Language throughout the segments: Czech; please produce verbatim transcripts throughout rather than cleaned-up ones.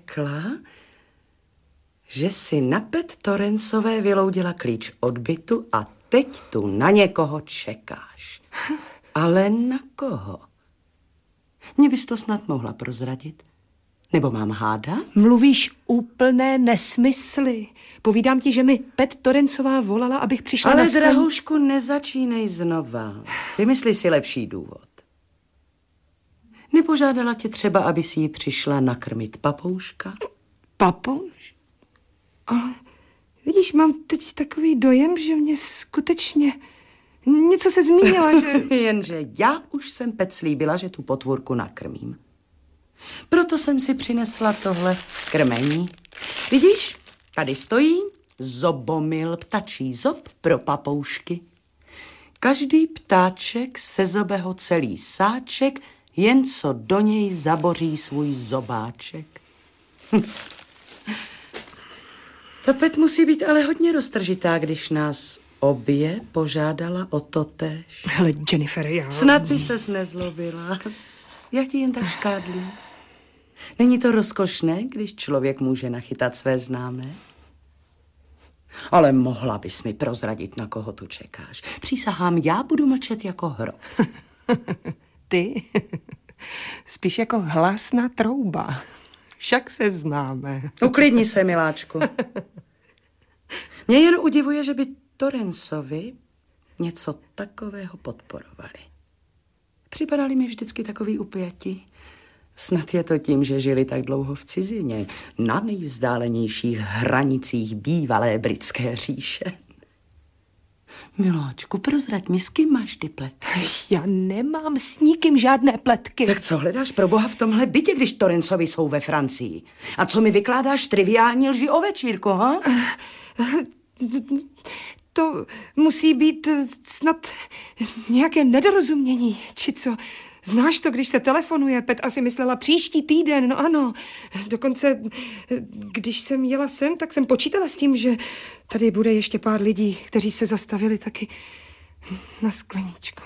řekla, že si na Pet Torrensové vyloudila klíč od bytu a teď tu na někoho čekáš. Ale na koho? Mě bys to snad mohla prozradit? Nebo mám hádat? Mluvíš úplné nesmysly. Povídám ti, že mi Pet Torrensová volala, abych přišla Ale na skleník. Ale drahoušku, nezačínej znova. Vymysli si lepší důvod. Nepožádala tě třeba, aby si ji přišla nakrmit papouška? Papouš? Ale vidíš, mám teď takový dojem, že mě skutečně něco se zmínila, že... Jenže já už jsem Pet slíbila, že tu potvůrku nakrmím. Proto jsem si přinesla tohle krmení. Vidíš, tady stojí Zobomil ptačí zob pro papoušky. Každý ptáček sezobe ho celý sáček, jen co do něj zaboří svůj zobáček. Ta Pet musí být ale hodně roztržitá, když nás obě požádala o totéž. Hele, Jennifer, já... Snad by ses nezlobila. Já ti jen tak škádlím. Není to rozkošné, když člověk může nachytat své známé? Ale mohla bys mi prozradit, na koho tu čekáš. Přísahám, já budu mlčet jako hrob. Ty? Spíš jako hlasná trouba. Však se známe. Uklidni se, miláčku. Mě jen udivuje, že by Torrensovi něco takového podporovali. Připadali mi vždycky takový upjatí. Snad je to tím, že žili tak dlouho v cizině, na nejvzdálenějších hranicích bývalé britské říše. Miláčku, prozrať mi, s kým máš ty pletky? Já nemám s nikým žádné pletky. Tak co hledáš pro boha v tomhle bytě, když Torrensovi jsou ve Francii? A co mi vykládáš triviální lži o večírku, ha? To musí být snad nějaké nedorozumění, či co? Znáš to, když se telefonuje? Pet asi myslela příští týden, no ano. Dokonce, když jsem jela sem, tak jsem počítala s tím, že tady bude ještě pár lidí, kteří se zastavili taky na skleníčku.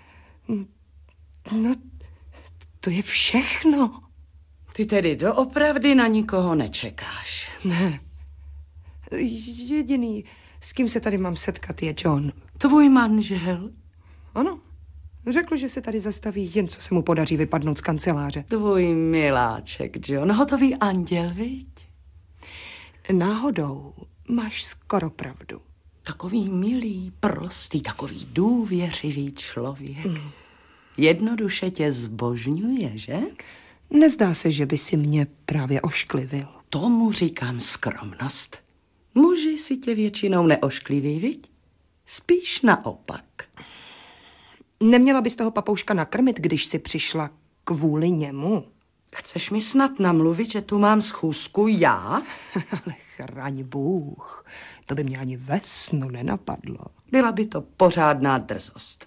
No, to je všechno. Ty tedy doopravdy na nikoho nečekáš. Ne. Jediný, s kým se tady mám setkat, je John. Tvůj manžel? Ano. Řekl, že se tady zastaví, jen co se mu podaří vypadnout z kanceláře. Tvůj miláček, John. Hotový anděl, viď? Náhodou máš skoro pravdu. Takový milý, prostý, takový důvěřivý člověk. Mm. Jednoduše tě zbožňuje, že? Nezdá se, že by si mě právě ošklivil. Tomu říkám skromnost. Muži si tě většinou neoškliví, viď? Spíš naopak. Neměla bys toho papouška nakrmit, když jsi přišla kvůli němu? Chceš mi snad namluvit, že tu mám schůzku já? Ale chraň Bůh, to by mě ani ve snu nenapadlo. Byla by to pořádná drzost.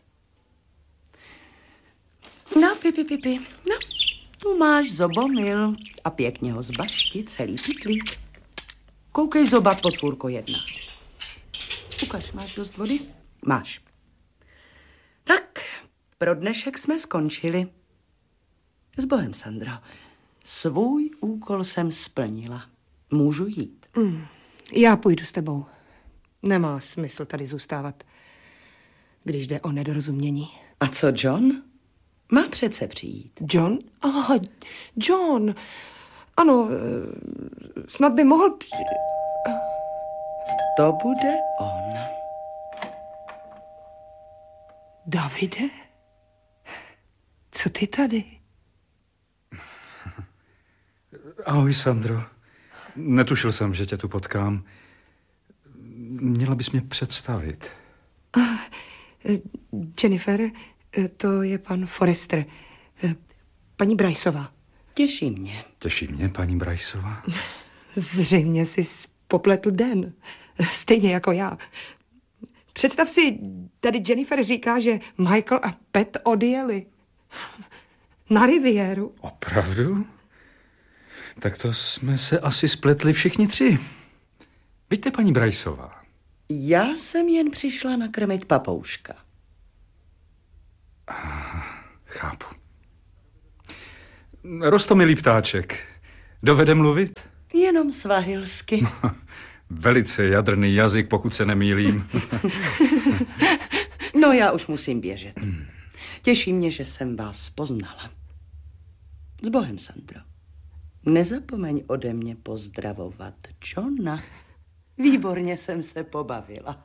No, pipi, pipi, no, tu máš Zobomil a pěkně ho zbašti celý pytlík. Koukej zobat, potvůrko jedna. Ukaž, máš dost vody? Máš. Tak, pro dnešek jsme skončili. S Bohem, Sandro. Svůj úkol jsem splnila. Můžu jít? Mm, já půjdu s tebou. Nemá smysl tady zůstávat, když jde o nedorozumění. A co John? Má přece přijít. John? Aha, John. Ano, snad by mohl při... To bude on. Davide? Co ty tady? Ahoj, Sandro. Netušil jsem, že tě tu potkám. Měla bys mě představit. Uh, Jennifer, to je pan Forrester. Paní Bryceová. Těší mě. Těší mě, paní Bryceová. Zřejmě jsi popletl den. Stejně jako já. Představ si, tady Jennifer říká, že Michael a Pet odjeli na riviéru. Opravdu? Tak to jsme se asi spletli všichni tři. Víte, paní Bryceová? Já jsem jen přišla nakrmit papouška. Aha, chápu. Roztomilý ptáček. Dovede mluvit? Jenom svahilsky. Velice jadrný jazyk, pokud se nemýlím. No, já už musím běžet. Těší mě, že jsem vás poznala. S Bohem, Sandro. Nezapomeň ode mě pozdravovat Johna. Výborně jsem se pobavila.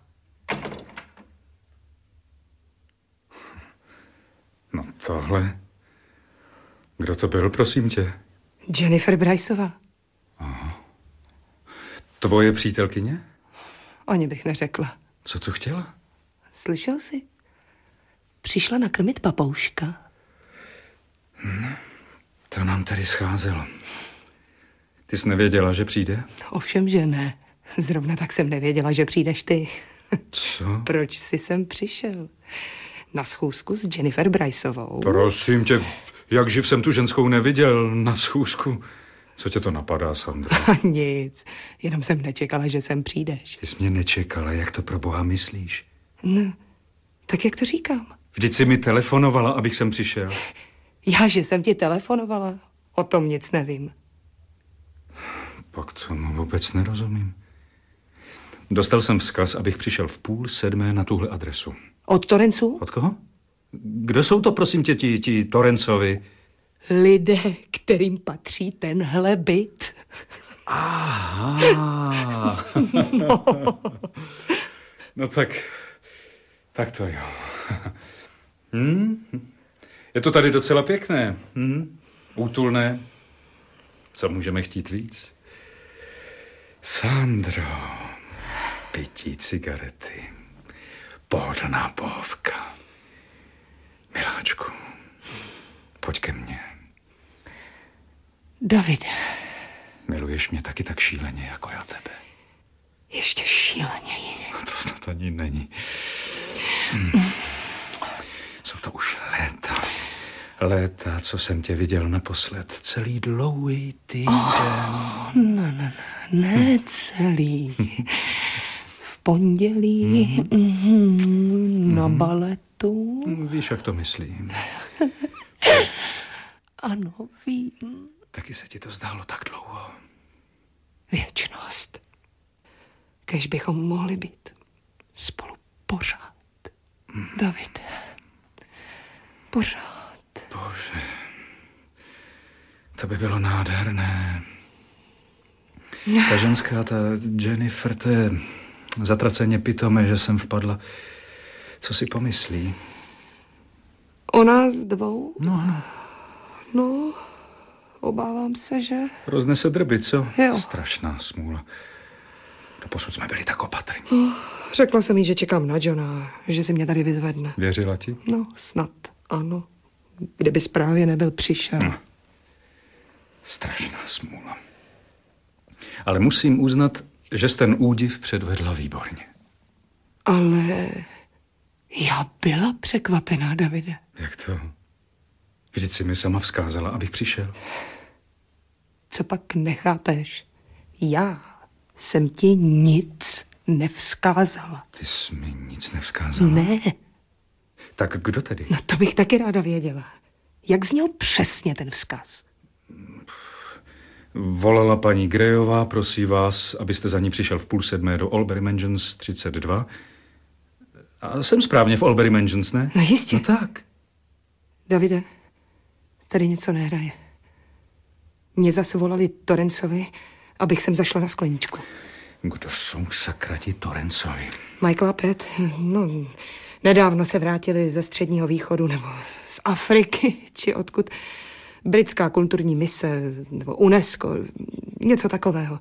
No tohle... Kdo to byl, prosím tě? Jennifer Bryceová. Aha. Tvoje přítelkyně? Ani bych neřekla. Co tu chtěla? Slyšel jsi? Přišla nakrmit papouška. Hmm, to nám tady scházelo. Ty jsi nevěděla, že přijde? Ovšem, že ne. Zrovna tak jsem nevěděla, že přijdeš ty. Co? Proč jsi sem přišel? Na schůzku s Jennifer Bryceovou. Prosím tě, jak živ jsem tu ženskou neviděl na schůzku. Co tě to napadá, Sandro? Nic, jenom jsem nečekala, že sem přijdeš. Ty jsi mě nečekala, jak to pro Boha myslíš? No, tak jak to říkám? Vždyť jsi mi telefonovala, abych sem přišel. Já, že jsem ti telefonovala? O tom nic nevím. Pak tomu vůbec nerozumím. Dostal jsem vzkaz, abych přišel v půl sedmé na tuhle adresu. Od Torenců? Od koho? Kdo jsou to, prosím tě, ti, ti Torencovi? Lidé, kterým patří tenhle byt. Aha. No. No tak, tak to jo. Hm? Je to tady docela pěkné. Hm? Útulné. Co můžeme chtít víc? Sandro, pití cigarety, pohodlná pohovka. Miláčku, pojď ke mně. Davide. Miluješ mě taky tak šíleně, jako já tebe. Ještě šíleněji. To snad ani není. Hm. Jsou to už léta. Léta, co jsem tě viděl naposled. Celý dlouhý týden. Oh, ne, ne, ne, celý. V pondělí mm. na baletu. Víš, jak to myslím. Ano, vím. Taky se ti to zdálo tak dlouho. Věčnost. Kež bychom mohli být spolu pořád. Hmm. Davide. Pořád. Bože. To by bylo nádherné. Ta ženská, ta Jennifer, to je zatraceně pitomé, že jsem vpadla. Co si pomyslí? O nás dvou? No, ano. No, obávám se, že... Roznese drby, co? Jo. Strašná smůla. Doposud jsme byli tak opatrní. Oh, řekla jsem jí, že čekám na Johna, že si mě tady vyzvedne. Věřila ti? No, snad ano. Kdyby právě nebyl přišel. No. Strašná smůla. Ale musím uznat, že jsi ten údiv předvedla výborně. Ale já byla překvapená, Davide. Jak to? Vždyť si mi sama vzkázala, abych přišel. Co pak nechápeš? Já jsem ti nic nevzkázala. Ty jsi mi nic nevzkázala? Ne. Tak kdo tedy? No to bych taky ráda věděla. Jak zněl přesně ten vzkaz? Volala paní Greyová, prosí vás, abyste za ní přišel v půl sedmé do Albury Mansions třicet dva. A jsem správně v Albury Mansions, ne? No jistě. No tak. Davide, tady něco nehraje. Mě zase volali Torencovi, abych sem zašla na skleničku. Kdo jsou sakra ti Torencovi? Michael a Pat, no, nedávno se vrátili ze Středního východu, nebo z Afriky, či odkud. Britská kulturní mise, nebo UNESCO, něco takového.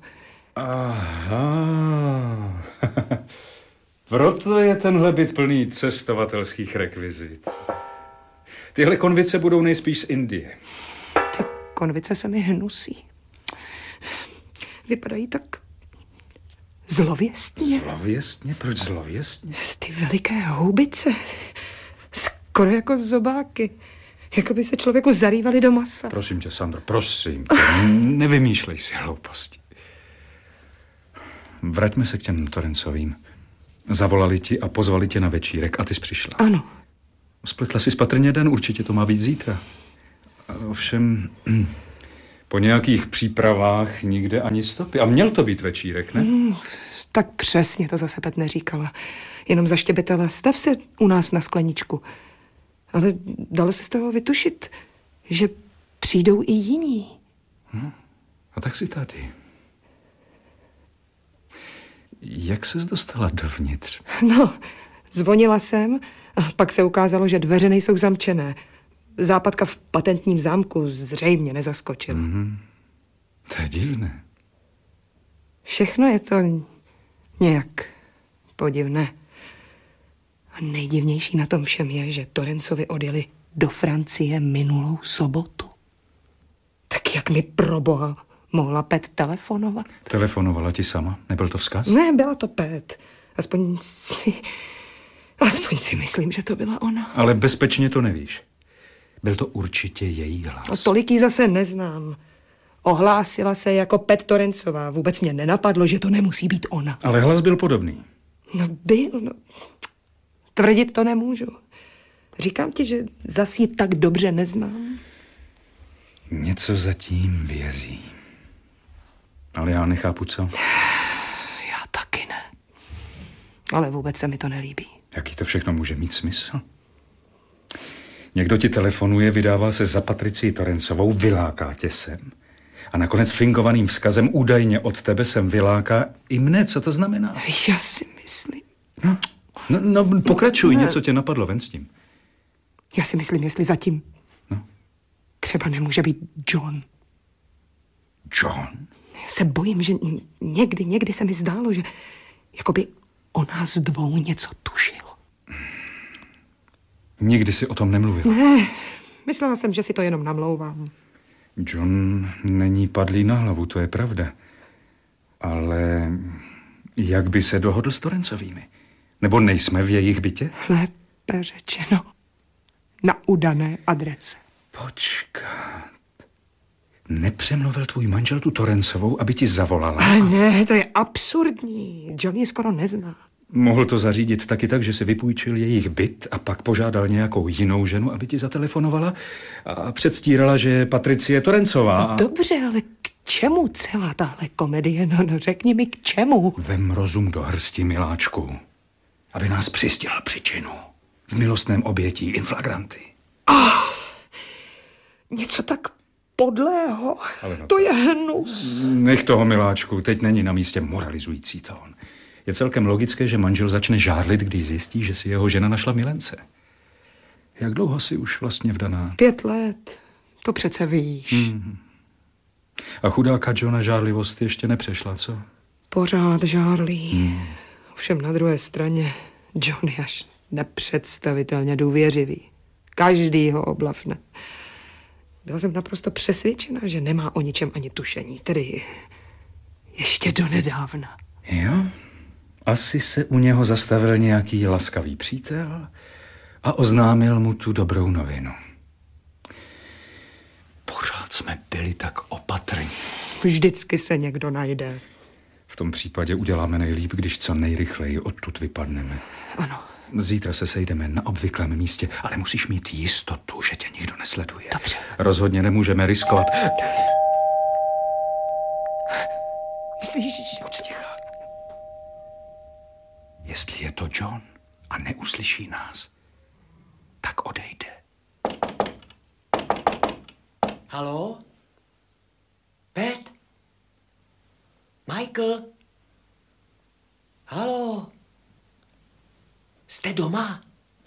Aha. Proto je tenhle byt plný cestovatelských rekvizit. Tyhle konvice budou nejspíš z Indie. Ty konvice se mi hnusí. Vypadají tak zlověstně. Zlověstně? Proč zlověstně? Ty veliké houbice. Skoro jako zobáky. Jako by se člověku zarývali do masa. Prosím tě, Sandro, prosím tě, nevymýšlej si hlouposti. Vraťme se k těm Torencovým. Zavolali ti a pozvali tě na večírek a ty jsi přišla. Ano. Spletla si spatrně den, určitě to má být zítra. Ovšem, Po nějakých přípravách nikde ani stopy. A měl to být večírek, ne? Mm, tak přesně to zase Pet neříkala. Jenom zaštěbetala, stav se u nás na skleničku. Ale dalo se z toho vytušit, že přijdou i jiní. Hm. A tak si tady. Jak ses dostala dovnitř? No, zvonila jsem a pak se ukázalo, že dveře nejsou zamčené. Západka v patentním zámku zřejmě nezaskočila. Mm-hmm. To je divné. Všechno je to nějak podivné. A nejdivnější na tom všem je, že Torencovi odjeli do Francie minulou sobotu. Tak jak mi proboha mohla Pet telefonovat? Telefonovala ti sama? Nebyl to vzkaz? Ne, byla to Pet. Aspoň si... Aspoň si myslím, že to byla ona. Ale bezpečně to nevíš. Byl to určitě její hlas. A tolik jí zase neznám. Ohlásila se jako Pet Torencová. Vůbec mě nenapadlo, že to nemusí být ona. Ale hlas byl podobný. No byl, no. Tvrdit to nemůžu. Říkám ti, že zas ji tak dobře neznám. Něco zatím vězí. Ale já nechápu, co? Já taky ne. Ale vůbec se mi to nelíbí. Jaký to všechno může mít smysl? Někdo ti telefonuje, vydává se za Patricii Torencovou, vyláká tě sem. A nakonec fingovaným vzkazem údajně od tebe sem vyláká i mne. Co to znamená? Víš, já si myslím... No, no, no pokračuj, ne. Něco tě napadlo, ven s tím. Já si myslím, jestli zatím... No. Třeba nemůže být John. John? Já se bojím, že někdy, někdy se mi zdálo, že jakoby o nás dvou něco tušil. Nikdy si o tom nemluvila. Ne, myslela jsem, že si to jenom namlouvám. John není padlý na hlavu, to je pravda. Ale jak by se dohodl s Torencovými? Nebo nejsme v jejich bytě? Lépe řečeno, na udané adrese. Počkat. Nepřemluvil tvůj manžel tu Torencovou, aby ti zavolala? Ale ne, to je absurdní. John ji skoro nezná. Mohl to zařídit taky tak, že si vypůjčil jejich byt a pak požádal nějakou jinou ženu, aby ti zatelefonovala a předstírala, že je Patricie Torencová. No dobře, ale k čemu celá tahle komedie? No, no řekni mi, k čemu? Vem rozum do hrsti, miláčku, aby nás přistěl příčinu v milostném obětí in flagranti. Ah, něco tak podlého. No, to je hnus. Nech toho, miláčku, teď není na místě moralizující tón. Je celkem logické, že manžel začne žárlit, když zjistí, že si jeho žena našla milence. Jak dlouho jsi už vlastně vdaná? Pět let. To přece víš. Mm. A chudáka Johna žárlivost ještě nepřešla, co? Pořád žárlí. Mm. Ovšem na druhé straně John je až nepředstavitelně důvěřivý. Každý ho oblafne. Byla jsem naprosto přesvědčena, že nemá o ničem ani tušení. Tedy ještě donedávna. Jo? Asi se u něho zastavil nějaký laskavý přítel a oznámil mu tu dobrou novinu. Pořád jsme byli tak opatrní. Vždycky se někdo najde. V tom případě uděláme nejlíp, když co nejrychleji odtud vypadneme. Ano. Zítra se sejdeme na obvyklém místě, ale musíš mít jistotu, že tě nikdo nesleduje. Dobře. Rozhodně nemůžeme riskovat. Myslíš, že... Buď ticha. Jestli je to John a neuslyší nás, tak odejde. Haló? Pet? Michael? Haló? Jste doma?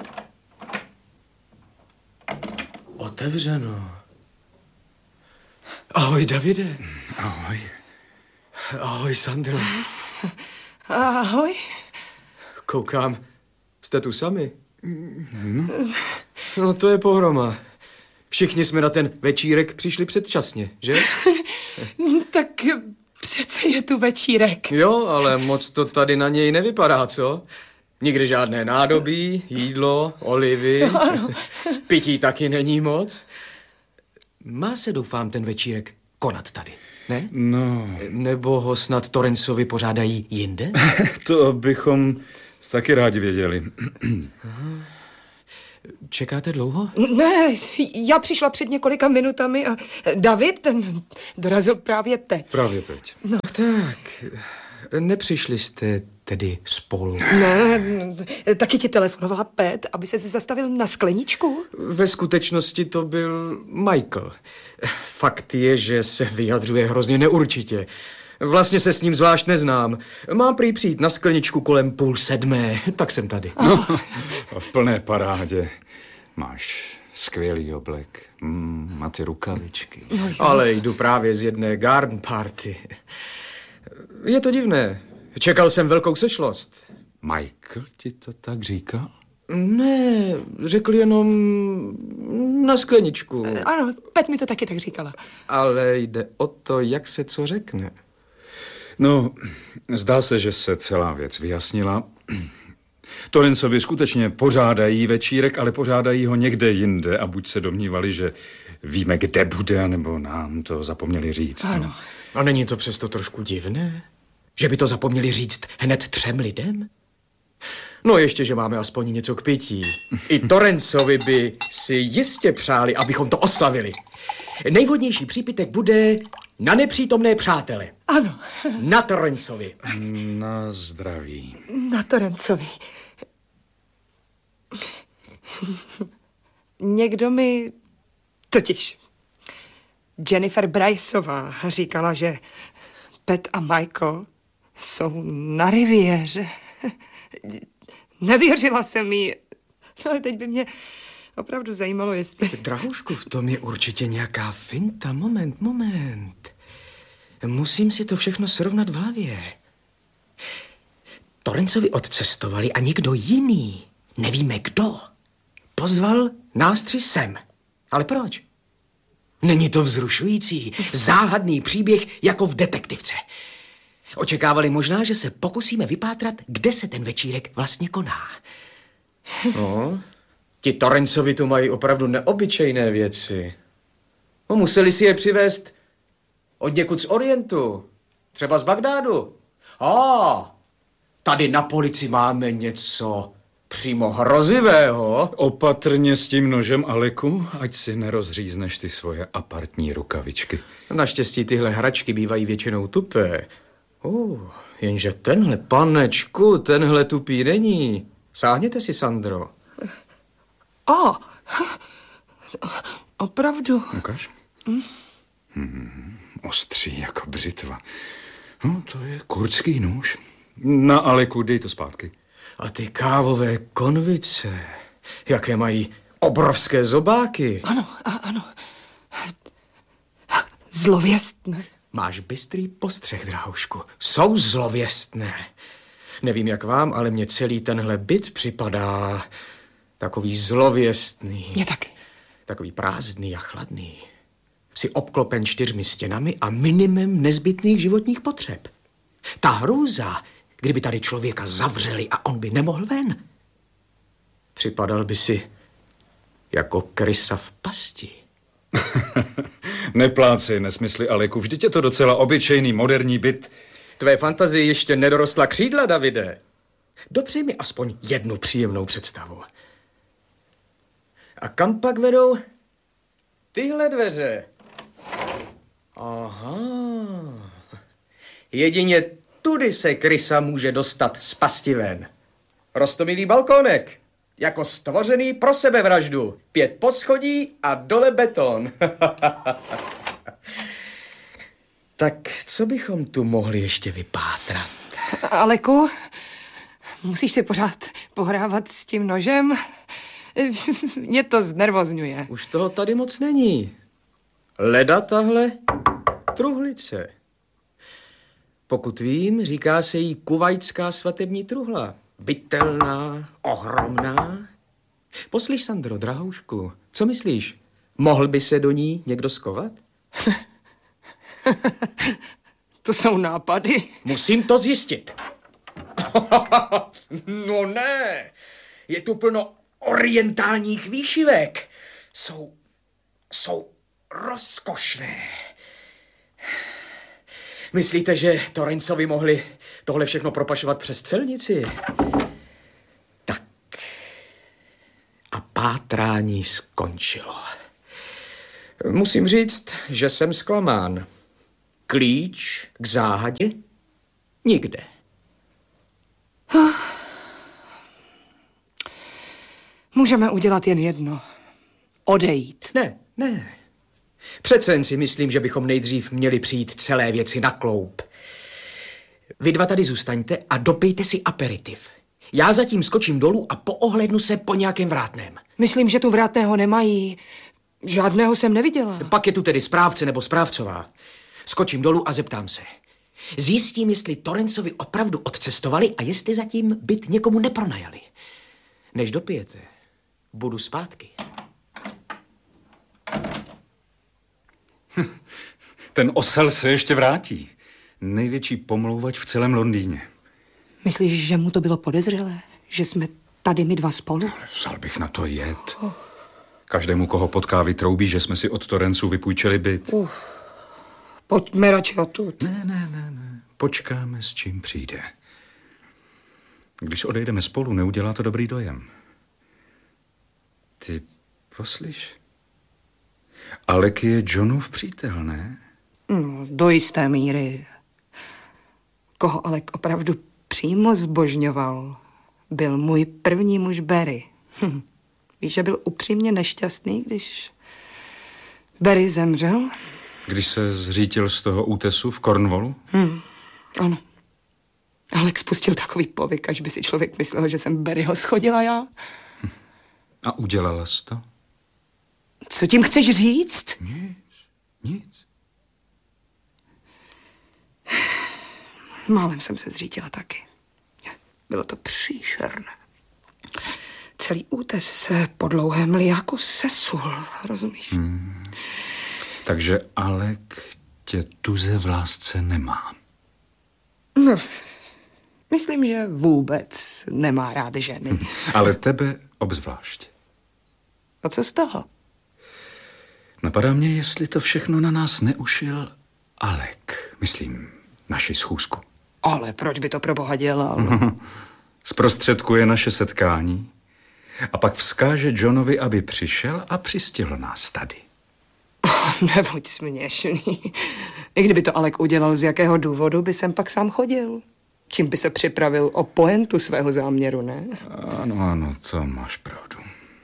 Otevřeno. Ahoj, Davide. Ahoj. Ahoj, Sandro. Ahoj. Koukám, jste tu sami? Hmm. No to je pohroma. Všichni jsme na ten večírek přišli předčasně, že? Tak přece je tu večírek. Jo, ale moc to tady na něj nevypadá, co? Nikdy žádné nádobí, jídlo, olivy. Ano. Pití taky není moc. Má se, doufám, ten večírek konat tady, ne? No. Nebo ho snad Torencovi pořádají jinde? To bychom taky rádi věděli. Čekáte dlouho? Ne, já přišla před několika minutami a David, ten dorazil právě teď. Právě teď. No tak, nepřišli jste tedy spolu? Ne, taky ti telefonovala Pet, aby se zastavil na skleničku? Ve skutečnosti to byl Michael. Fakt je, že se vyjadřuje hrozně neurčitě. Vlastně se s ním zvlášť neznám. Mám prý přijít na skleničku kolem půl sedmé, tak jsem tady. No, v plné parádě. Máš skvělý oblek mm, a ty rukavičky. Ale jdu právě z jedné garden party. Je to divné. Čekal jsem velkou sešlost. Michael ti to tak říká? Ne, řekl jenom na skleničku. Ano, Pet mi to taky tak říkala. Ale jde o to, jak se co řekne. No, zdá se, že se celá věc vyjasnila. Torrancovi skutečně pořádají večírek, ale pořádají ho někde jinde a buď se domnívali, že víme, kde bude, nebo nám to zapomněli říct. Ano. No. A není to přesto trošku divné? Že by to zapomněli říct hned třem lidem? No ještě, že máme aspoň něco k pití. I Torrancovi by si jistě přáli, abychom to oslavili. Nejvhodnější přípitek bude na nepřítomné přátele. Ano. Na Torrancovi. Na zdraví. Na Torrancovi. Někdo mi totiž Jennifer Bryceová říkala, že Pet a Michael jsou na riviéře. Nevěřila jsem jí, ale teď by mě opravdu zajímalo, jestli... Drahoušku, v tom je určitě nějaká finta. Moment, moment. Musím si to všechno srovnat v hlavě. Torrancovi odcestovali a někdo jiný, nevíme kdo, pozval nás tři sem. Ale proč? Není to vzrušující, záhadný příběh jako v detektivce. Očekávali možná, že se pokusíme vypátrat, kde se ten večírek vlastně koná. No, ti Torrancovi tu mají opravdu neobyčejné věci. No, museli si je přivést odněkud z Orientu, třeba z Bagdádu. A tady na polici máme něco přímo hrozivého. Opatrně s tím nožem, Aleku, ať si nerozřízneš ty svoje apartní rukavičky. Naštěstí tyhle hračky bývají většinou tupé. Uh, jenže tenhle, panečku, tenhle tupý není. Sáhněte si, Sandro. O, opravdu. Ukaž. Mm. Hmm, ostří jako břitva. No, to je kurdský nůž. Na Aleku, dej to zpátky. A ty kávové konvice, jaké mají obrovské zobáky. Ano, a, ano. Zlověstné. Máš bystrý postřeh, drahoušku. Jsou zlověstné. Nevím, jak vám, ale mně celý tenhle byt připadá takový zlověstný. Mně taky. Takový prázdný a chladný. Jsi obklopen čtyřmi stěnami a minimem nezbytných životních potřeb. Ta hrůza, kdyby tady člověka zavřeli a on by nemohl ven. Připadal by si jako krysa v pasti. Neplácej nesmysly, Aleku, vždyť je to docela obyčejný moderní byt. Tvé fantazie ještě nedorostla křídla, Davide. Dopřej mi aspoň jednu příjemnou představu. A kam pak vedou tyhle dveře? Aha. Jedině tudy se krysa může dostat z pasti ven. Roztomilý balkónek, jako stvořený pro sebevraždu. Pět poschodí a dole beton. Tak co bychom tu mohli ještě vypátrat? Aleku, musíš si pořád pohrávat s tím nožem? Mě to znervozňuje. Už toho tady moc není. Leda tahle truhlice. Pokud vím, říká se jí kuvajtská svatební truhla. Bytelná, ohromná. Poslyš, Sandro, drahoušku, co myslíš? Mohl by se do ní někdo skovat? To jsou nápady. Musím to zjistit. No ne, je tu plno orientálních výšivek. Jsou, jsou rozkošné. Myslíte, že Torrancovi mohli tohle všechno propašovat přes celnici? Tak. A pát chátrání skončilo. Musím říct, že jsem zklamán. Klíč k záhadě? Nikde. Můžeme udělat jen jedno. Odejít. Ne, ne. Přece jen si myslím, že bychom nejdřív měli přijít celé věci na kloup. Vy dva tady zůstaňte a dopijte si aperitiv. Já zatím skočím dolů a poohlednu se po nějakém vrátném. Myslím, že tu vrátného nemají. Žádného jsem neviděla. Pak je tu tedy správce nebo správcová. Skočím dolů a zeptám se. Zjistím, jestli Torrancovi opravdu odcestovali a jestli zatím byt někomu nepronajali. Než dopijete, budu zpátky. Ten osel se ještě vrátí. Největší pomlouvač v celém Londýně. Myslíš, že mu to bylo podezřelé? Že jsme tady my dva spolu? Ale vzal bych na to jet. Každému, koho potká, vytroubí, že jsme si od Torranců vypůjčili byt. Uh, pojďme radši odtud. Ne, ne, ne, ne. Počkáme, s čím přijde. Když odejdeme spolu, neudělá to dobrý dojem. Ty poslyš? Alec je Johnův přítel, ne? No, do jisté míry. Koho Alec opravdu přímo zbožňoval, byl můj první muž Barry. Hm. Víš, že byl upřímně nešťastný, když Barry zemřel? Když se zřítil z toho útesu v Cornwallu? Hm. Ano. Alec spustil takový povyk, až by si člověk myslel, že jsem Barryho schodila já. Hm. A udělala jsi to? Co tím chceš říct? Nic, nic. Málem jsem se zřítila taky. Bylo to příšerné. Celý útes se po dlouhém liáku sesul, rozumíš? Hmm. Takže Alec tě tuze v lásce nemá. No, myslím, že vůbec nemá rád ženy. Hm. Ale tebe obzvlášť. A co z toho? Napadá mě, jestli to všechno na nás neušil Alec. Myslím, naši schůzku. Ale proč by to pro boha dělal? Zprostředkuje naše setkání a pak vzkáže Johnovi, aby přišel a přistihl nás tady. Oh, nebuď směšný. I kdyby to Alec udělal, z jakého důvodu by sem pak sám chodil? Tím by se připravil o pointu svého záměru, ne? Ano, ano, to máš pravdu.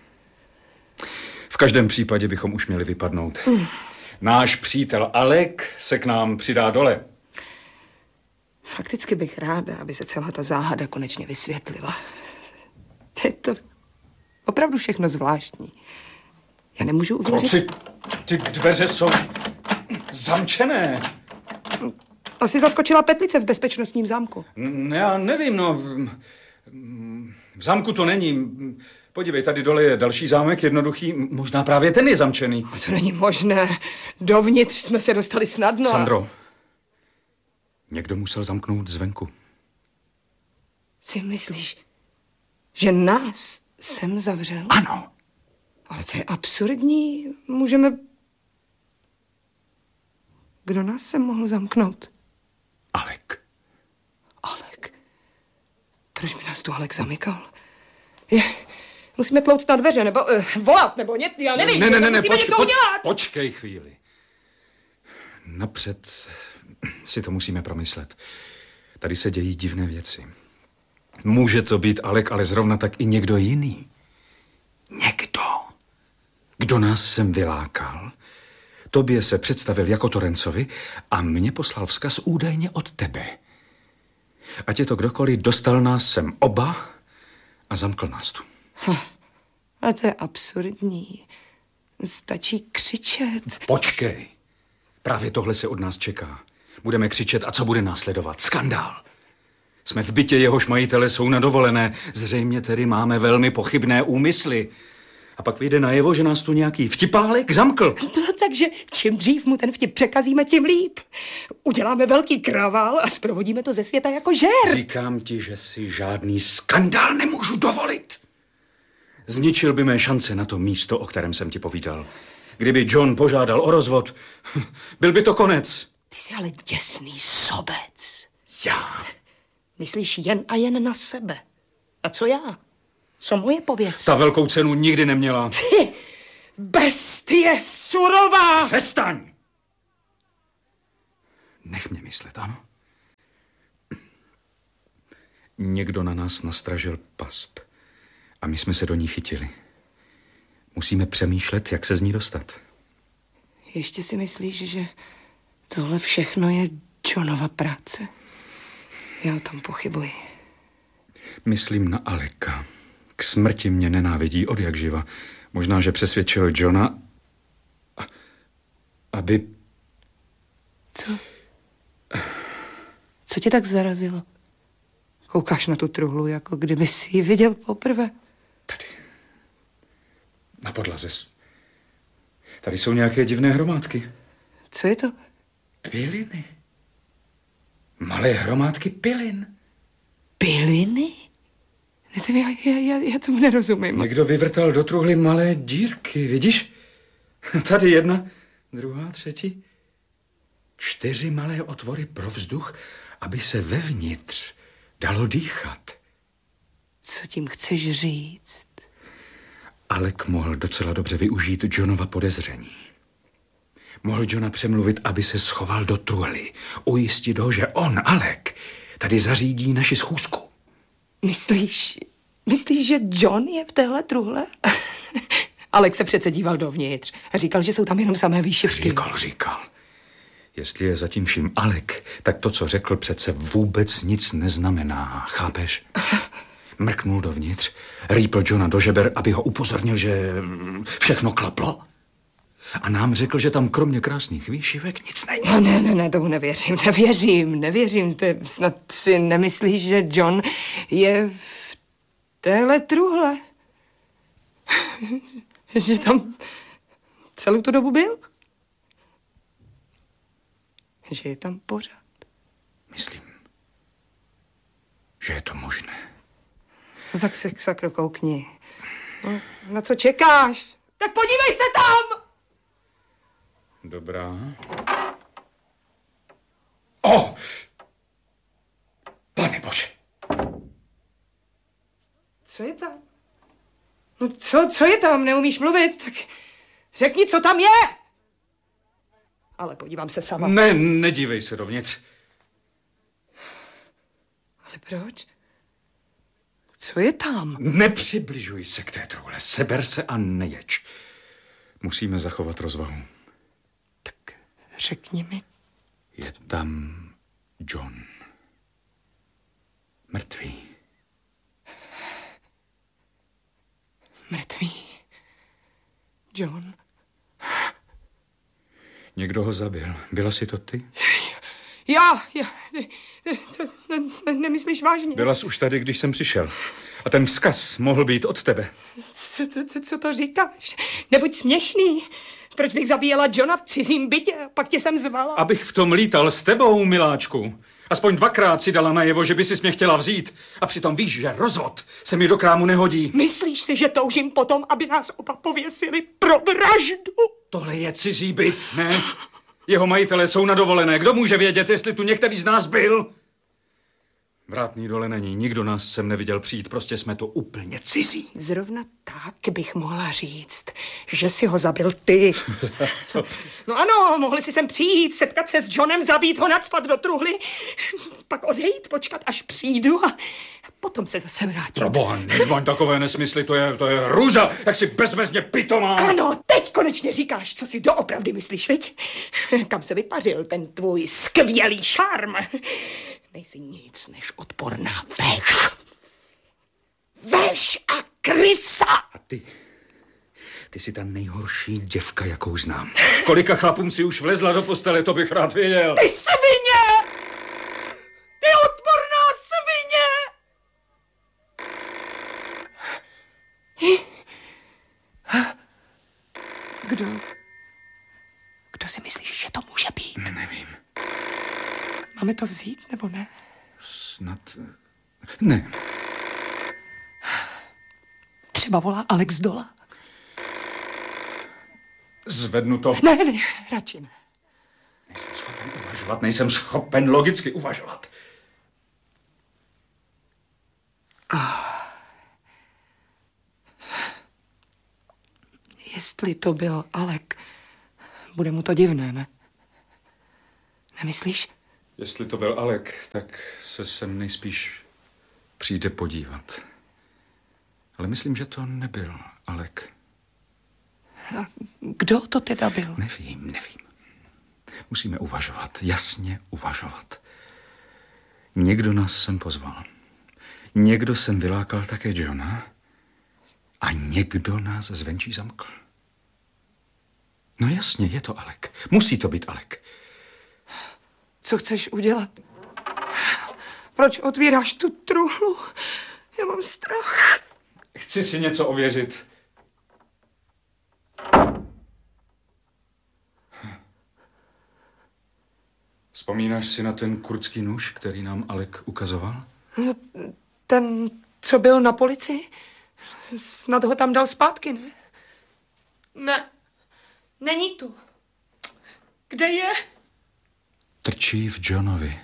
V každém případě bychom už měli vypadnout. Mm. Náš přítel Alec se k nám přidá dole. Fakticky bych ráda, aby se celá ta záhada konečně vysvětlila. Je to opravdu všechno zvláštní. Já nemůžu uvěřit... Kluci, ty dveře jsou zamčené. Asi zaskočila petlice v bezpečnostním zámku. N- já nevím, no... V, v zámku to není. Podívej, tady dole je další zámek, jednoduchý. Možná právě ten je zamčený. To není možné. Dovnitř jsme se dostali snadno. Sandro, někdo musel zamknout zvenku. Ty myslíš, že nás sem zavřel? Ano. Ale to je absurdní. Můžeme... Kdo nás sem mohl zamknout? Alec. Alec. Proč by nás tu Alec zamykal? Je, musíme tlouct na dveře, nebo uh, volat, nebo něco, já nevím. Ne, ne, ne, ne, musíme počkej, něco poč, udělat. počkej chvíli. Napřed si to musíme promyslet. Tady se dějí divné věci. Může to být Alec, ale zrovna tak i někdo jiný. Někdo, kdo nás sem vylákal, tobě se představil jako Torrancovi a mě poslal vzkaz údajně od tebe. Ať je to kdokoliv, dostal nás sem oba a zamkl nás tu. Hm, a to je absurdní. Stačí křičet. Počkej. Právě tohle se od nás čeká. Budeme křičet a co bude následovat? Skandál. Jsme v bytě, jehož majitele jsou na dovolené. Zřejmě tedy máme velmi pochybné úmysly. A pak vyjde najevo, že nás tu nějaký vtipálek zamkl. No, takže čím dřív mu ten vtip překazíme, tím líp. Uděláme velký kravál a zprovodíme to ze světa jako žert. Říkám ti, že si žádný skandál nemůžu dovolit. Zničil by mé šance na to místo, o kterém jsem ti povídal. Kdyby John požádal o rozvod, byl by to konec. Ty jsi ale děsný sobec. Já? Myslíš jen a jen na sebe. A co já? Co moje pověst? Ta velkou cenu nikdy neměla. Ty bestie surová! Přestaň! Nech mě myslet, ano? Někdo na nás nastražil past a my jsme se do ní chytili. Musíme přemýšlet, jak se z ní dostat. Ještě si myslíš, že tohle všechno je Johnova práce? Já o tom pochybuji. Myslím na Aleka. K smrti mě nenávidí od jak živa. Možná, že přesvědčil Johna, aby... Co? Co tě tak zarazilo? Koukáš na tu truhlu, jako kdyby jsi ji viděl poprvé. Tady. Na podlaze. Tady jsou nějaké divné hromádky. Co je to? Piliny. Malé hromádky pilin. Piliny? Ne, to já, já, já, já tomu nerozumím. Někdo vyvrtal do truhly malé dírky, vidíš? Tady jedna, druhá, třetí. Čtyři malé otvory pro vzduch, aby se vevnitř dalo dýchat. Co tím chceš říct? Alek mohl docela dobře využít Johnova podezření. Mohl Johna přemluvit, aby se schoval do truhly. Ujistit ho, že on, Alek, tady zařídí naši schůzku. Myslíš, myslíš, že John je v téhle truhle? Alek se přece díval dovnitř a říkal, že jsou tam jenom samé výšivky. Říkal, říkal. Jestli je zatím vším Alek, tak to, co řekl, přece vůbec nic neznamená. Chápeš? Mrknul dovnitř, rýpl Johna do žeber, aby ho upozornil, že všechno klaplo. A nám řekl, že tam kromě krásných výšivek nic není. No ne, ne, ne, tomu nevěřím, nevěřím, nevěřím. Ty snad si nemyslíš, že John je v téhle truhle? Že tam celou tu dobu byl? Že je tam pořád? Myslím, že je to možné. No tak se k sakru koukni. No, na co čekáš? Tak podívej se tam! Dobrá. O! Pane Bože! Co je tam? No co, co je tam? Neumíš mluvit? Tak řekni, co tam je! Ale podívám se sama. Ne, nedívej se dovnitř. Ale proč? Co je tam? Nepřibližuj se k té truhle. Seber se a neječ. Musíme zachovat rozvahu. Tak řekni mi. Je tam John. Mrtvý. Mrtvý. John. Někdo ho zabil. Byla jsi to ty? Já, já, to, to, ne, nemyslíš vážně? Byla jsi už tady, když jsem přišel. A ten vzkaz mohl být od tebe. Co, to, co to říkáš? Nebuď směšný. Proč bych zabíjela Johna v cizím bytě? Pak tě jsem zvala. Abych v tom lítal s tebou, miláčku. Aspoň dvakrát si dala najevo, že by si mě chtěla vzít. A přitom víš, že rozvod se mi do krámu nehodí. Myslíš si, že toužím potom, aby nás oba pověsili pro vraždu? Tohle je cizí byt, ne? Jeho majitelé jsou na dovolené. Kdo může vědět, jestli tu některý z nás byl? Vrátný dole není. Nikdo nás sem neviděl přijít. Prostě jsme to úplně cizí. Zrovna tak bych mohla říct, že si ho zabil ty. to... No ano, mohli si sem přijít, setkat se s Johnem, zabít ho, nacpat do truhly, pak odejít, počkat, až přijdu a potom se zase vrátit. Proboha, nežvaň takové nesmysly, to je, to je hrůza, jak si bezmezně pitomá. Ano, teď konečně říkáš, co si doopravdy myslíš, viď? Kam se vypařil ten tvůj skvělý šarm? Nejsi nic než odporná veš. Veš a krysa! A ty, ty jsi ta nejhorší děvka, jakou znám. Kolika chlapům si už vlezla do postele, to bych rád věděl. Ty svině! Ty odporná svině! Kdo? Kdo si myslíš, že to může být? Nevím. Máme to vzít, nebo ne? Snad... Ne. Třeba volá Alex dola. Zvednu to. Ne, ne, radši ne. Nejsem schopen uvažovat, nejsem schopen logicky uvažovat. Oh. Jestli to byl Alek, bude mu to divné, ne? Nemyslíš? Jestli to byl Alek, tak se sem nejspíš přijde podívat. Ale myslím, že to nebyl Alek. A kdo to teda byl? Nevím, nevím. Musíme uvažovat, jasně uvažovat. Někdo nás sem pozval. Někdo sem vylákal také Johna a někdo nás zvenčí zamkl. No jasně, je to Alek. Musí to být Alek. Co chceš udělat? Proč otvíráš tu truhlu? Já mám strach. Chci si něco ověřit. Vzpomínáš si na ten kurdský nůž, který nám Alek ukazoval? Ten, co byl na policii? Snad ho tam dal zpátky, ne? Ne, není tu. Kde je? Trčí v Johnovi.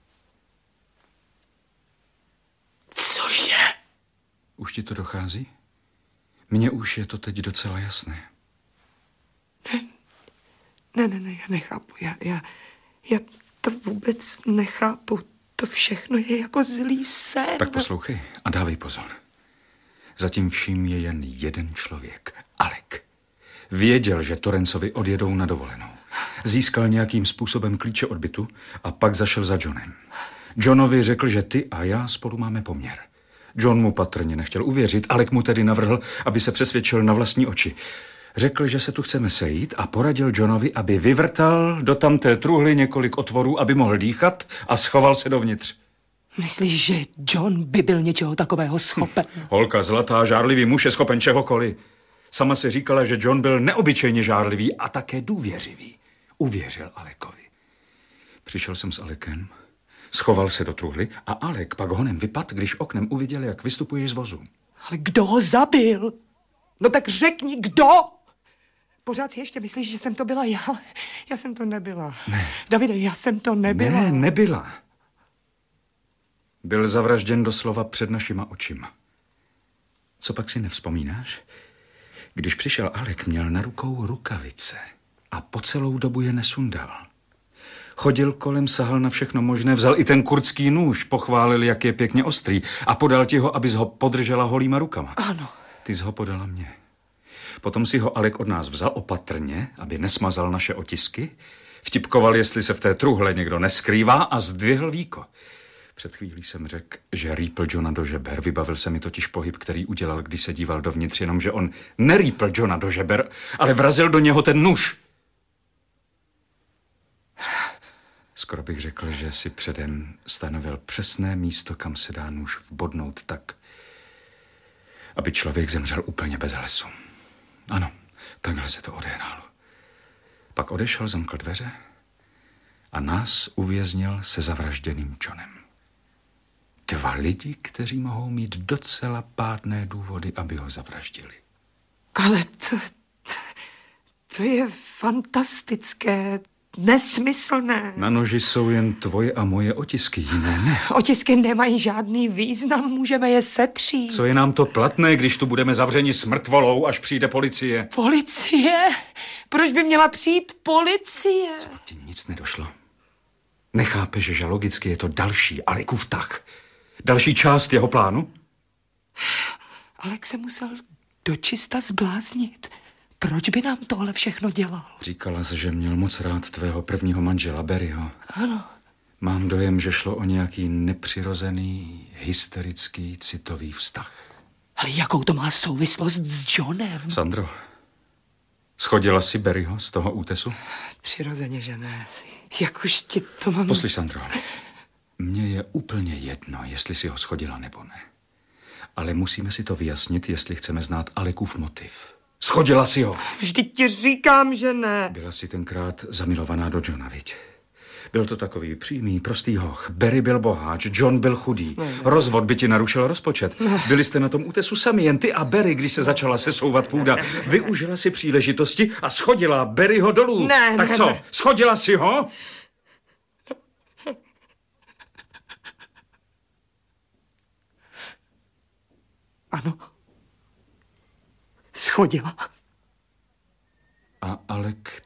Cože? Už ti to dochází? Mně už je to teď docela jasné. Ne, ne, ne, ne já nechápu. Já, já, já to vůbec nechápu. To všechno je jako zlý sen. Tak poslouchej a dávej pozor. Zatím vším je jen jeden člověk. Alek. Věděl, že Torrancovi odjedou na dovolenou. Získal nějakým způsobem klíče od bytu a pak zašel za Johnem. Johnovi řekl, že ty a já spolu máme poměr. John mu patrně nechtěl uvěřit, Alek mu tedy navrhl, aby se přesvědčil na vlastní oči. Řekl, že se tu chceme sejít a poradil Johnovi, aby vyvrtal do tamté truhly několik otvorů, aby mohl dýchat a schoval se dovnitř. Myslíš, že John by byl něčeho takového schopen? Holka zlatá, žárlivý muž je schopen čehokoliv. Sama si říkala, že John byl neobyčejně žárlivý a také důvěřivý. Uvěřil Alekovi. Přišel jsem s Alekem, schoval se do truhly a Alek pak honem vypadl, když oknem uviděl, jak vystupuje z vozu. Ale kdo ho zabil? No tak řekni, kdo? Pořád si ještě myslíš, že jsem to byla já? Já jsem to nebyla. Ne. Davide, já jsem to nebyla. Ne, nebyla. Byl zavražděn doslova před našima očima. Co pak si nevzpomínáš? Když přišel Alek, měl na rukou rukavice a po celou dobu je nesundal. Chodil kolem, sahal na všechno možné, vzal i ten kurdský nůž, pochválil, jak je pěkně ostrý a podal ti ho, abys ho podržela holýma rukama. Ano. Ty jsi ho podala mně. Potom si ho Alek od nás vzal opatrně, aby nesmazal naše otisky, vtipkoval, jestli se v té truhle někdo neskrývá a zdvihl víko. Před chvílí jsem řekl, že rýpl Johna do žeber. Vybavil se mi totiž pohyb, který udělal, když se díval dovnitř, jenomže on nerýpl Johna do žeber, ale vrazil do něho ten nůž. Skoro bych řekl, že si předem stanovil přesné místo, kam se dá nůž vbodnout tak, aby člověk zemřel úplně bez hlasu. Ano, takhle se to odehrálo. Pak odešel, zamkl dveře a nás uvěznil se zavražděným Johnem. Dva lidi, kteří mohou mít docela pádné důvody, aby ho zavraždili. Ale to, to, to je fantastické, nesmyslné. Na noži jsou jen tvoje a moje otisky, jiné ne. Otisky nemají žádný význam, můžeme je setřít. Co je nám to platné, když tu budeme zavřeni s mrtvolou, až přijde policie? Policie? Proč by měla přijít policie? Co pak ti nic nedošlo? Nechápeš, že logicky je to další Alekův tah? Další část jeho plánu? Alek se musel dočista zbláznit. Proč by nám tohle všechno dělal? Říkala jsi, že měl moc rád tvého prvního manžela Barryho. Ano. Mám dojem, že šlo o nějaký nepřirozený, hysterický, citový vztah. Ale jakou to má souvislost s Johnem? Sandro, schodila si Barryho z toho útesu? Přirozeně, že ne. Jak už ti to mám... Poslyš, Sandro, mně je úplně jedno, jestli si ho schodila nebo ne. Ale musíme si to vyjasnit, jestli chceme znát Alekův motiv. Schodila si ho. Vždyť ti říkám, že ne. Byla si tenkrát zamilovaná do Johna, viď? Byl to takový přímý, prostý hoch. Barry byl boháč, John byl chudý. Ne, ne. Rozvod by ti narušil rozpočet. Ne. Byli jste na tom útesu sami, jen ty a Barry, když se začala sesouvat půda. Využila si příležitosti a schodila Barryho dolů. Ne, tak ne, co, ne. schodila si ho? Ano. Schodila.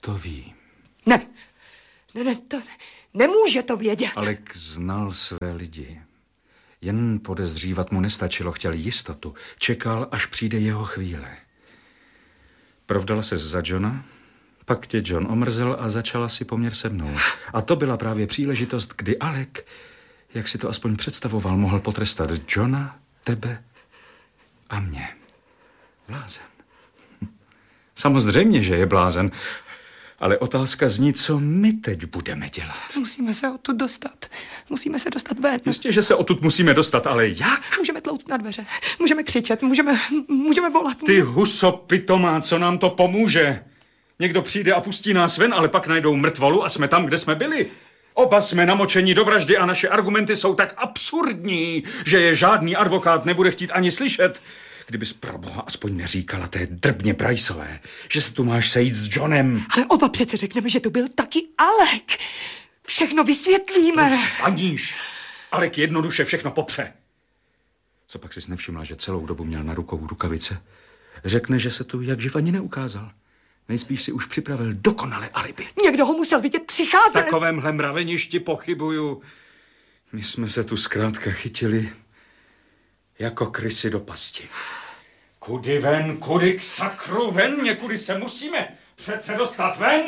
to ví. Ne, ne, ne, to nemůže to vědět. Alek znal své lidi. Jen podezřívat mu nestačilo, chtěl jistotu. Čekal, až přijde jeho chvíle. Provdala se za Johna, pak tě John omrzel a začala si poměr se mnou. A to byla právě příležitost, kdy Alek, jak si to aspoň představoval, mohl potrestat Johna, tebe a mě. Blázen. Samozřejmě, že je blázen, ale otázka zní, co my teď budeme dělat. Musíme se odtud dostat. Musíme se dostat ven. Jistě, že se odtud musíme dostat, ale jak? Můžeme tlouct na dveře, můžeme křičet, můžeme, můžeme volat. Ty huso pitomá, co nám to pomůže? Někdo přijde a pustí nás ven, ale pak najdou mrtvolu a jsme tam, kde jsme byli. Oba jsme namočení do vraždy a naše argumenty jsou tak absurdní, že je žádný advokát nebude chtít ani slyšet. Kdybys pro boha aspoň neříkala té drbně Priceové, že se tu máš sejít s Johnem. Ale oba přece řekneme, že to byl taky Alek. Všechno vysvětlíme. Aníž, Alek jednoduše všechno popře. Co pak jsi nevšimla, že celou dobu měl na rukou rukavice? Řekne, že se tu jak živ ani neukázal. Nejspíš si už připravil dokonale alibi. Někdo ho musel vidět přicházet. V takovémhle mraveništi pochybuju. My jsme se tu zkrátka chytili jako krysy do pasti. Kudy ven, kudy k sakru ven, někudy se musíme přece dostat ven.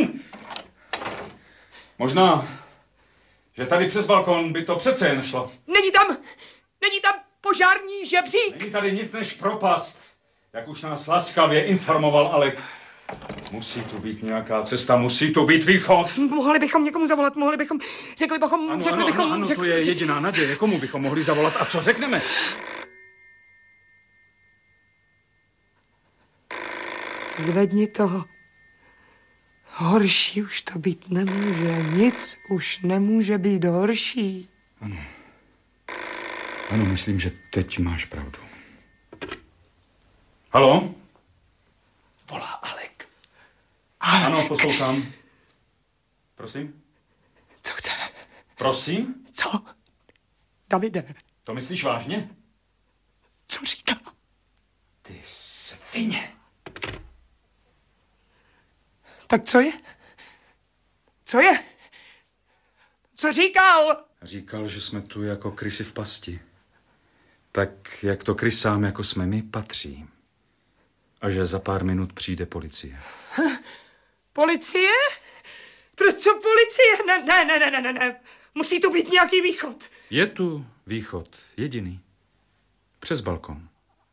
Možná, že tady přes balkon by to přece jen šlo. Není tam, není tam požární žebřík. Není tady nic než propast, jak už nás laskavě informoval Alek. Musí tu být nějaká cesta, musí tu být východ. Mohli bychom někomu zavolat, mohli bychom, řekli bychom, Ano, řekli ano, bychom... ano, ano řek... to je jediná naděje. Komu bychom mohli zavolat a co řekneme? Zvedni toho. Horší už to být nemůže. Nic už nemůže být horší. Ano. Ano, myslím, že teď máš pravdu. Haló? Volá Alek. Alek. Ano, poslouchám. Prosím? Co chce? Prosím? Co? Davide, To myslíš vážně? co říká? Ty svině. Tak co je? Co je? Co říkal? Říkal, že jsme tu jako krysy v pasti. Tak jak to krysám, jako jsme my, patří. A že za pár minut přijde policie. Policie? Proč co policie? Ne, ne, ne, ne, ne, ne, ne. Musí tu být nějaký východ. Je tu východ, jediný. Přes balkon.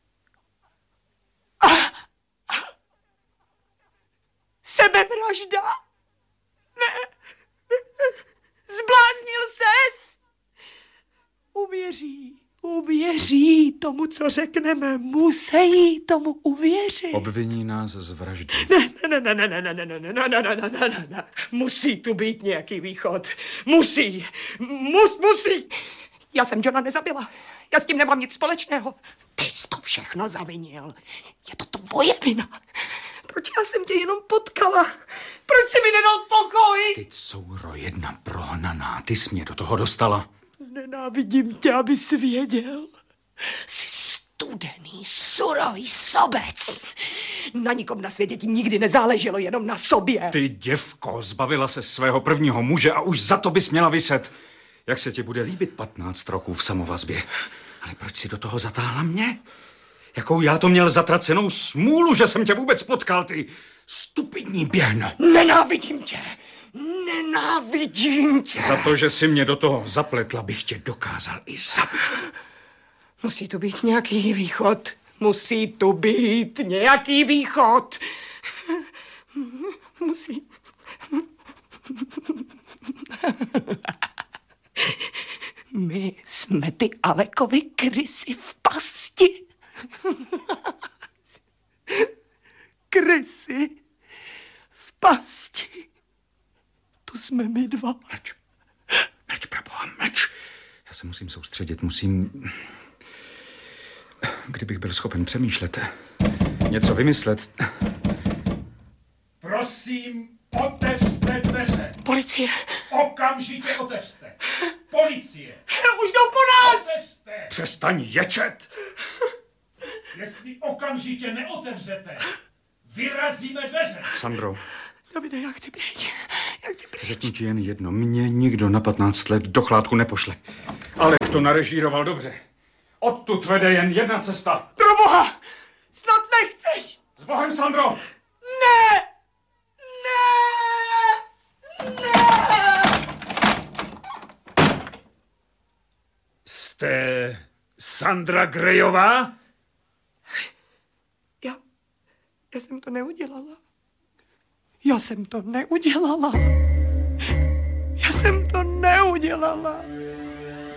Sebevražda? Ne. Zbláznil ses? Uvěří, uvěří tomu, co řekneme. Musí tomu uvěřit. Obviní nás z vraždy. Ne, ne, ne, ne, ne, ne, ne, ne, ne, ne, ne, ne, ne, ne, ne, ne. Musí tu být nějaký východ. Musí. Mus, musí. Já jsem Johna nezabila. Já s tím nemám nic společného. Ty jsi to všechno zavinil. Je to tvoje vina. Proč já jsem tě jenom potkala? Proč jsi mi nedal pokoj? Ty couro jedna prohnaná, ty jsi mě do toho dostala. Nenávidím tě, abys věděl. Jsi studený, surový sobec. Na nikom na světě ti nikdy nezáleželo, jenom na sobě. Ty děvko, zbavila se svého prvního muže a už za to bys měla viset. Jak se ti bude líbit patnáct roků v samovazbě? Ale proč si do toho zatáhla mě? Jakou já to měl zatracenou smůlu, že jsem tě vůbec potkal, ty stupidní běhno. Nenávidím tě. Nenávidím tě. Za to, že si mě do toho zapletla, bych tě dokázal i zabít. Musí tu být nějaký východ. Musí tu být nějaký východ. Musí. My jsme ty Alekovi krysy v pasti. Krysy v pasti. Tu jsme my dva. Mlč. Mlč, proboha, mlč. Já se musím soustředit, musím... Kdybych byl schopen přemýšlet, něco vymyslet... Prosím, otevřte dveře. Policie. Okamžitě otevřte. Policie. Už jdou po nás. Otevřte. Přestaň ječet! Jestli okamžitě neotevřete, vyrazíme dveře. Sandro, Davide, já chci pryč. Já chci pryč. Řeknu ti jen jedno. Mě nikdo na patnáct let do chládku nepošle. Ale to narežíroval dobře. Odtud vede jen jedna cesta. Pro boha! Snad nechceš! S Bohem, Sandro! Ne! Ne! Ne! Jste Sandra Greyová? Já, já jsem to neudělala. Já jsem to neudělala. Já jsem to neudělala.